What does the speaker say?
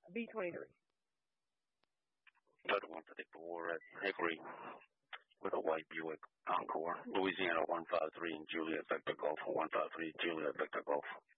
B-23. 3154 at Hickory with a white Buick Encore. Louisiana 153 and Juliet Victor Golf 153 Juliet Victor Golf.